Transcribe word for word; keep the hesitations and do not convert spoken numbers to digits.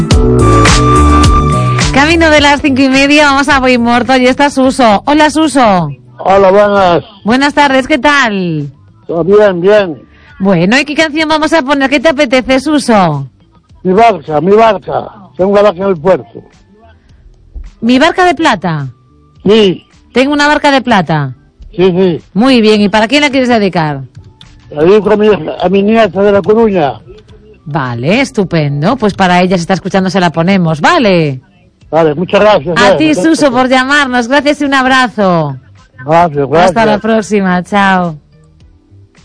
Camino de las cinco y media, vamos a Boimorto y está Suso. Hola, Suso. Hola, buenas. Buenas tardes, ¿qué tal? Todo bien, bien. Bueno, ¿y qué canción vamos a poner? ¿Qué te apetece, Suso? Mi barca, mi barca. Tengo una barca en el puerto. ¿Mi barca de plata? Sí. Tengo una barca de plata. Sí, sí. Muy bien, ¿y para quién la quieres dedicar? La dedico a mi, a mi nieta de La Coruña. Vale, estupendo. Pues para ella, si está escuchando, se la ponemos, ¿vale? Vale, muchas gracias. A eh. ti, Suso, por llamarnos. Gracias y un abrazo. Gracias, gracias. Hasta la próxima, chao.